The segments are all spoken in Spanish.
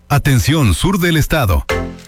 Atención, sur del estado.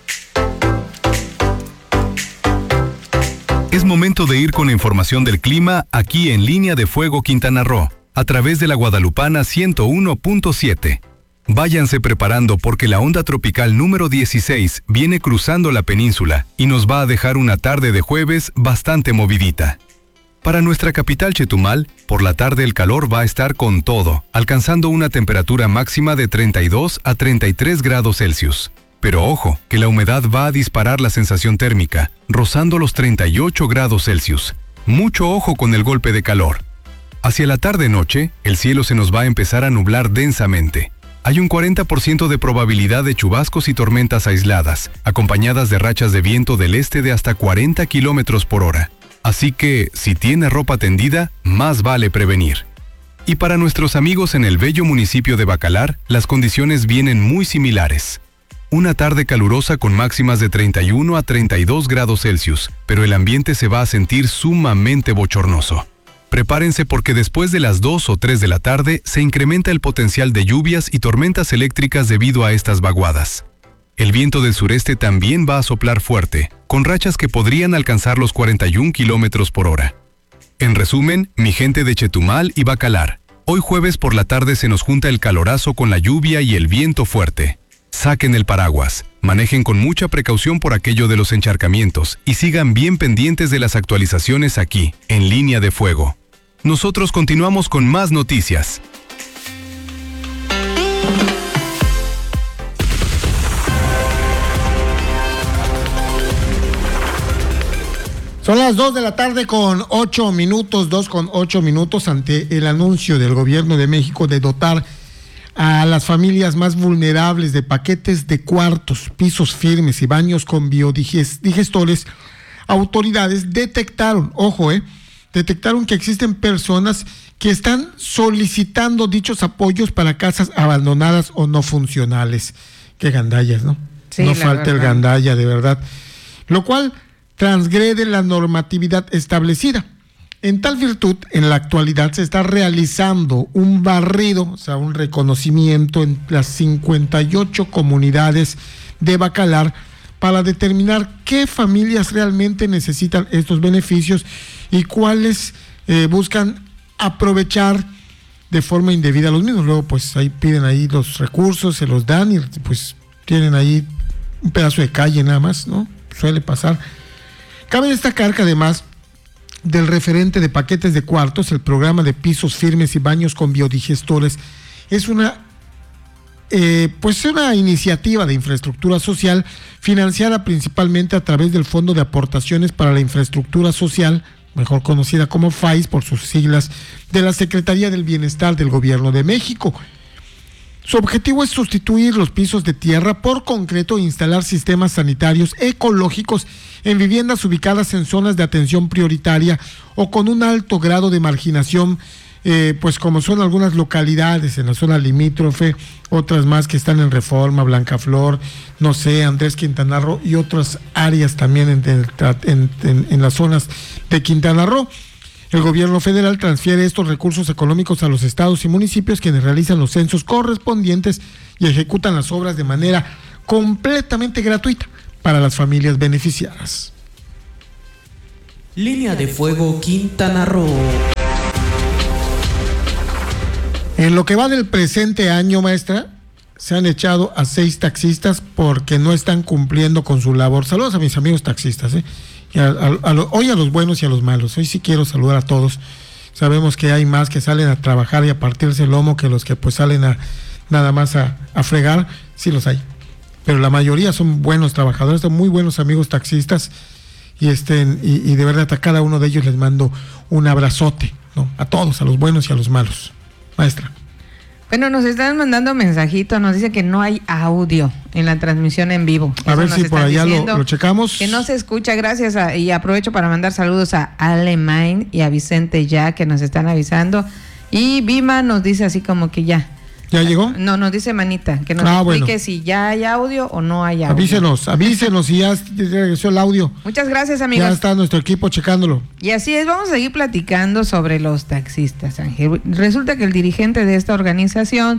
Es momento de ir con la información del clima aquí en Línea de Fuego Quintana Roo, a través de la Guadalupana 101.7. Váyanse preparando porque la onda tropical número 16 viene cruzando la península y nos va a dejar una tarde de jueves bastante movidita. Para nuestra capital Chetumal, por la tarde el calor va a estar con todo, alcanzando una temperatura máxima de 32 a 33 grados Celsius. Pero ojo, que la humedad va a disparar la sensación térmica, rozando los 38 grados Celsius. Mucho ojo con el golpe de calor. Hacia la tarde-noche, el cielo se nos va a empezar a nublar densamente. Hay un 40% de probabilidad de chubascos y tormentas aisladas, acompañadas de rachas de viento del este de hasta 40 kilómetros por hora. Así que, si tiene ropa tendida, más vale prevenir. Y para nuestros amigos en el bello municipio de Bacalar, las condiciones vienen muy similares. Una tarde calurosa con máximas de 31 a 32 grados Celsius, pero el ambiente se va a sentir sumamente bochornoso. Prepárense porque después de las 2 o 3 de la tarde se incrementa el potencial de lluvias y tormentas eléctricas debido a estas vaguadas. El viento del sureste también va a soplar fuerte, con rachas que podrían alcanzar los 41 kilómetros por hora. En resumen, mi gente de Chetumal y Bacalar, hoy jueves por la tarde se nos junta el calorazo con la lluvia y el viento fuerte. Saquen el paraguas, manejen con mucha precaución por aquello de los encharcamientos y sigan bien pendientes de las actualizaciones aquí, en Línea de Fuego. Nosotros continuamos con más noticias. Son las 2 de la tarde con 8 minutos, 2 con 8 minutos ante el anuncio del Gobierno de México de dotar a las familias más vulnerables de paquetes de cuartos, pisos firmes y baños con biodigestores. Autoridades detectaron que existen personas que están solicitando dichos apoyos para casas abandonadas o no funcionales. Qué gandallas, ¿no? Sí, no falta el gandalla, de verdad. Lo cual transgrede la normatividad establecida. En tal virtud, en la actualidad se está realizando un barrido, o sea, un reconocimiento en las 58 comunidades de Bacalar para determinar qué familias realmente necesitan estos beneficios y cuáles buscan aprovechar de forma indebida los mismos. Luego, pues ahí piden ahí los recursos, se los dan y pues tienen ahí un pedazo de calle nada más, ¿no? Suele pasar. Cabe destacar que además del referente de paquetes de cuartos, el programa de pisos firmes y baños con biodigestores es una iniciativa de infraestructura social financiada principalmente a través del Fondo de Aportaciones para la Infraestructura Social, mejor conocida como FAIS por sus siglas, de la Secretaría del Bienestar del Gobierno de México. Su objetivo es sustituir los pisos de tierra por concreto e instalar sistemas sanitarios ecológicos en viviendas ubicadas en zonas de atención prioritaria o con un alto grado de marginación, pues como son algunas localidades en la zona limítrofe, otras más que están en Reforma, Blancaflor, no sé, Andrés Quintana Roo y otras áreas también en las zonas de Quintana Roo. El gobierno federal transfiere estos recursos económicos a los estados y municipios, quienes realizan los censos correspondientes y ejecutan las obras de manera completamente gratuita para las familias beneficiadas. Línea de Fuego Quintana Roo. En lo que va del presente año, maestra, se han echado a 6 taxistas porque no están cumpliendo con su labor. Saludos a mis amigos taxistas, y hoy a los buenos y a los malos. Hoy sí quiero saludar a todos. Sabemos que hay más que salen a trabajar y a partirse el lomo que los que pues salen nada más a fregar. Sí los hay, pero la mayoría son buenos trabajadores, son muy buenos amigos taxistas y de verdad a cada uno de ellos les mando un abrazote, ¿no? A todos, a los buenos y a los malos. Maestra. Bueno, nos están mandando mensajitos, nos dice que no hay audio en la transmisión en vivo. A ver si por allá lo checamos. Que no se escucha, gracias y aprovecho para mandar saludos a Alemán y a Vicente ya, que nos están avisando. Y Vima nos dice así como que ya. ¿Ya llegó? No, nos dice Manita, que nos explique si ya hay audio o no hay audio. Avísenos si ya regresó el audio. Muchas gracias, amigos. Ya está nuestro equipo checándolo. Y así es, vamos a seguir platicando sobre los taxistas, Ángel. Resulta que el dirigente de esta organización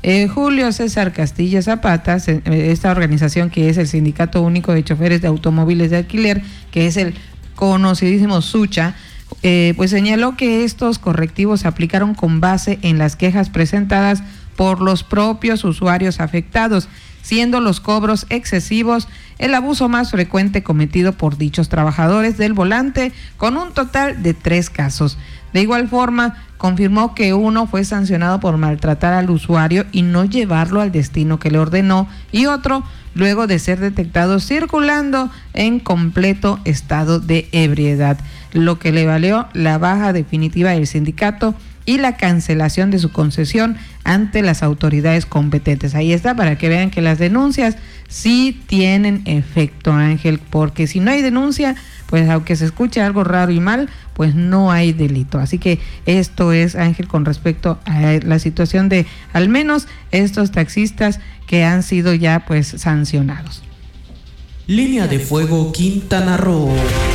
Julio César Castillo Zapata, esta organización que es el Sindicato Único de Choferes de Automóviles de Alquiler, que es el conocidísimo SUCHA, pues señaló que estos correctivos se aplicaron con base en las quejas presentadas por los propios usuarios afectados, siendo los cobros excesivos el abuso más frecuente cometido por dichos trabajadores del volante, con un total de 3 casos. De igual forma, confirmó que uno fue sancionado por maltratar al usuario y no llevarlo al destino que le ordenó, y otro luego de ser detectado circulando en completo estado de ebriedad, lo que le valió la baja definitiva del sindicato y la cancelación de su concesión ante las autoridades competentes. Ahí está, para que vean que las denuncias sí tienen efecto, Ángel, porque si no hay denuncia, pues aunque se escuche algo raro y mal, pues no hay delito. Así que esto es, Ángel, con respecto a la situación de al menos estos taxistas que han sido ya pues sancionados. Línea de Fuego Quintana Roo.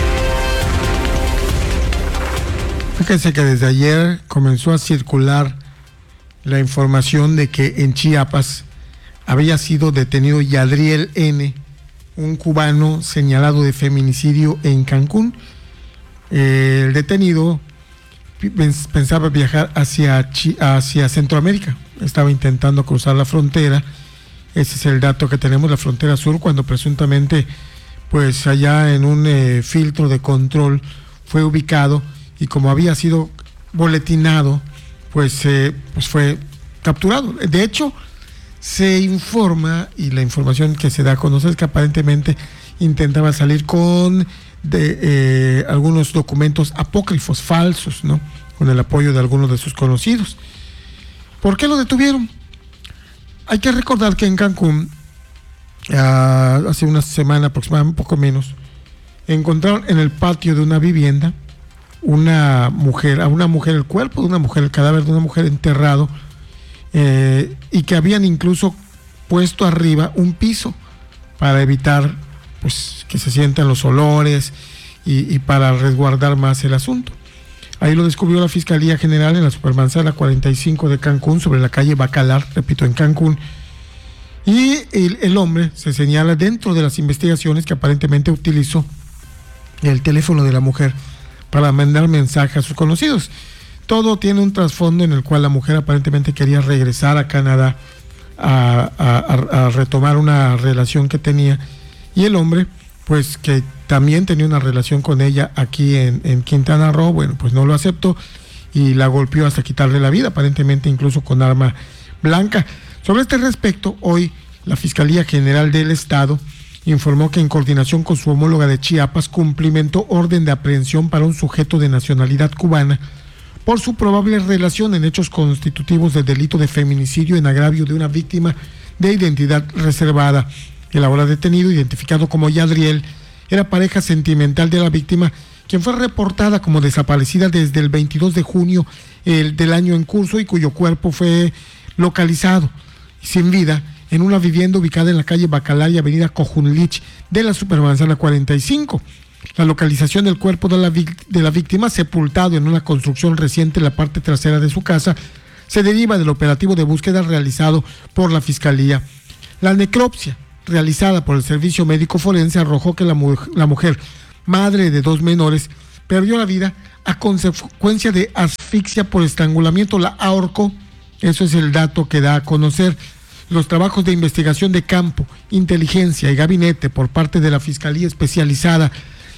Fíjense que desde ayer comenzó a circular la información de que en Chiapas había sido detenido Yadriel N., un cubano señalado de feminicidio en Cancún. El detenido pensaba viajar hacia Centroamérica, estaba intentando cruzar la frontera. Ese es el dato que tenemos, la frontera sur, cuando presuntamente pues allá en un filtro de control fue ubicado, y como había sido boletinado, pues fue capturado. De hecho, se informa, y la información que se da a conocer es que aparentemente intentaba salir con algunos documentos apócrifos, falsos, ¿no? Con el apoyo de algunos de sus conocidos. ¿Por qué lo detuvieron? Hay que recordar que en Cancún, hace una semana aproximadamente, un poco menos, encontraron en el patio de una vivienda el cuerpo de una mujer, el cadáver de una mujer enterrado, y que habían incluso puesto arriba un piso para evitar pues que se sientan los olores y para resguardar más el asunto. Ahí lo descubrió la Fiscalía General en la Supermanzana 45 de Cancún, sobre la calle Bacalar, repito, en Cancún. Y el hombre se señala dentro de las investigaciones que aparentemente utilizó el teléfono de la mujer para mandar mensajes a sus conocidos. Todo tiene un trasfondo en el cual la mujer aparentemente quería regresar a Canadá a retomar una relación que tenía, y el hombre, pues que también tenía una relación con ella aquí en Quintana Roo, bueno, pues no lo aceptó y la golpeó hasta quitarle la vida, aparentemente incluso con arma blanca. Sobre este respecto, hoy la Fiscalía General del Estado informó que en coordinación con su homóloga de Chiapas cumplimentó orden de aprehensión para un sujeto de nacionalidad cubana por su probable relación en hechos constitutivos del delito de feminicidio en agravio de una víctima de identidad reservada. El ahora detenido, identificado como Yadriel, era pareja sentimental de la víctima, quien fue reportada como desaparecida desde el 22 de junio del año en curso, y cuyo cuerpo fue localizado sin vida en una vivienda ubicada en la calle Bacalar y avenida Cojunlich de la Supermanzana 45. La localización del cuerpo de la víctima, sepultado en una construcción reciente en la parte trasera de su casa, se deriva del operativo de búsqueda realizado por la Fiscalía. La necropsia realizada por el Servicio Médico Forense arrojó que la mujer, madre de 2 menores, perdió la vida a consecuencia de asfixia por estrangulamiento. La ahorcó. Eso es el dato que da a conocer. Los trabajos de investigación de campo, inteligencia y gabinete por parte de la Fiscalía Especializada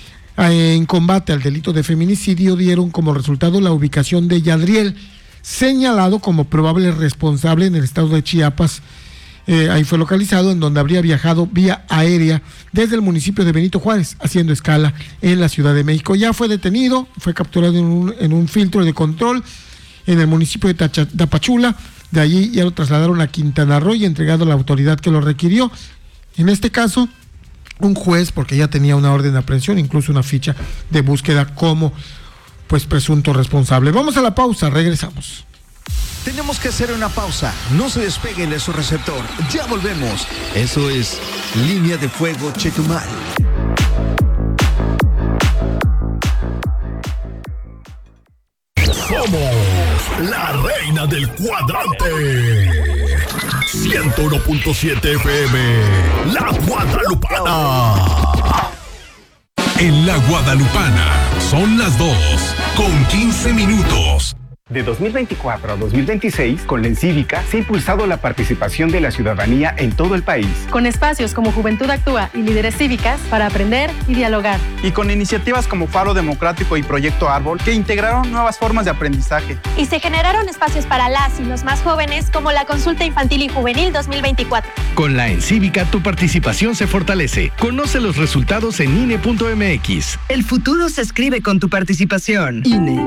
en Combate al Delito de Feminicidio dieron como resultado la ubicación de Yadriel, señalado como probable responsable en el estado de Chiapas. Ahí fue localizado, en donde habría viajado vía aérea desde el municipio de Benito Juárez, haciendo escala en la Ciudad de México. Ya fue detenido, fue capturado en un filtro de control en el municipio de Tapachula. De allí ya lo trasladaron a Quintana Roo y entregado a la autoridad que lo requirió. En este caso, un juez, porque ya tenía una orden de aprehensión, incluso una ficha de búsqueda como pues presunto responsable. Vamos a la pausa, regresamos. Tenemos que hacer una pausa. No se despeguen de su receptor. Ya volvemos. Eso es Línea de Fuego Chetumal. Somos la reina del cuadrante. 101.7 FM, La Guadalupana. En La Guadalupana son las 2:15. De 2024 a 2026, con la Encívica se ha impulsado la participación de la ciudadanía en todo el país. Con espacios como Juventud Actúa y Líderes Cívicas para aprender y dialogar. Y con iniciativas como Faro Democrático y Proyecto Árbol que integraron nuevas formas de aprendizaje. Y se generaron espacios para las y los más jóvenes como la Consulta Infantil y Juvenil 2024. Con la Encívica tu participación se fortalece. Conoce los resultados en INE.mx. El futuro se escribe con tu participación. INE.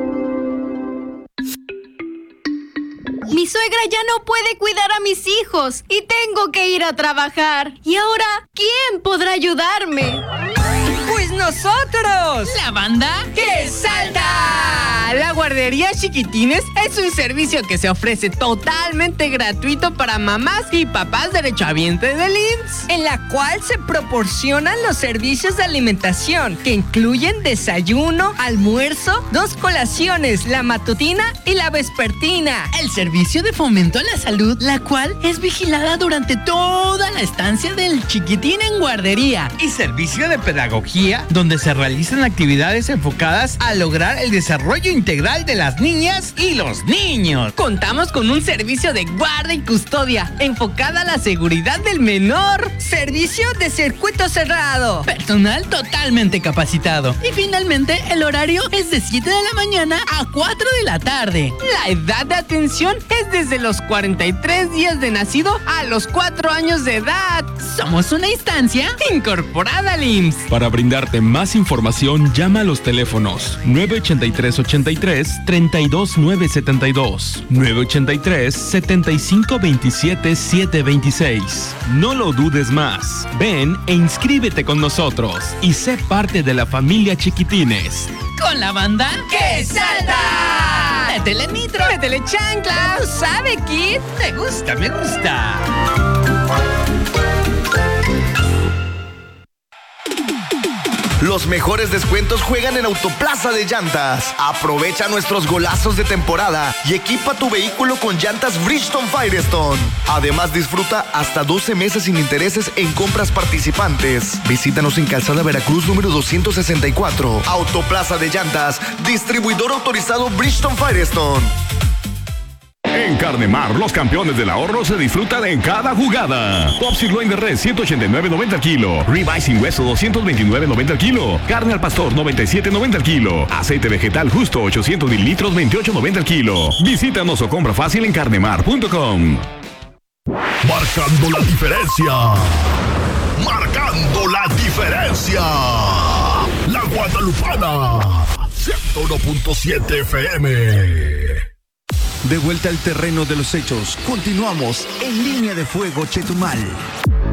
Mi suegra ya no puede cuidar a mis hijos y tengo que ir a trabajar. ¿Y ahora quién podrá ayudarme? ¡Pues nosotros! ¡La banda que salta! La guardería Chiquitines es un servicio que se ofrece totalmente gratuito para mamás y papás derechohabientes del IMSS, en la cual se proporcionan los servicios de alimentación que incluyen desayuno, almuerzo, 2 colaciones, la matutina y la vespertina. El servicio de fomento a la salud, la cual es vigilada durante toda la estancia del chiquitín en guardería. Y servicio de pedagogía, donde se realizan actividades enfocadas a lograr el desarrollo integral de las niñas y los niños. Contamos con un servicio de guarda y custodia enfocada a la seguridad del menor. Servicio de circuito cerrado. Personal totalmente capacitado. Y finalmente el horario es de 7 de la mañana a 4 de la tarde. La edad de atención es desde los 43 días de nacido a los 4 años de edad. Somos una instancia incorporada al IMSS. Para brindarte más información, llama a los teléfonos 983-83-32972, 983-7527-726. No lo dudes más. Ven e inscríbete con nosotros y sé parte de la familia Chiquitines. Con la banda que salta. Métele nitro, métele chancla. ¿Tú sabes, Kid? Me gusta, me gusta. Los mejores descuentos juegan en Autoplaza de Llantas. Aprovecha nuestros golazos de temporada y equipa tu vehículo con llantas Bridgestone Firestone. Además, disfruta hasta 12 meses sin intereses en compras participantes. Visítanos en Calzada Veracruz número 264. Autoplaza de Llantas, distribuidor autorizado Bridgestone Firestone. En Carnemar, los campeones del ahorro se disfrutan en cada jugada. Top sirloin de res, 189.90 al kilo. Ribeye sin hueso, 229.90 al kilo. Carne al pastor, 97.90 al kilo. Aceite vegetal justo, 800 mililitros, 28.90 al kilo. Visítanos o compra fácil en carnemar.com. Marcando la diferencia. Marcando la diferencia. La Guadalupana, 101.7 FM. De vuelta al terreno de los hechos, continuamos en Línea de Fuego Chetumal.